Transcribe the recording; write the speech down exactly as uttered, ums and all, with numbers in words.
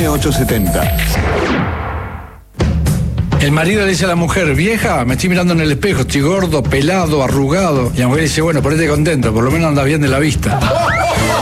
M ochocientos setenta. El marido le dice a la mujer: vieja, me estoy mirando en el espejo, estoy gordo, pelado, arrugado. Y la mujer dice: bueno, ponete contento, por lo menos andas bien de la vista.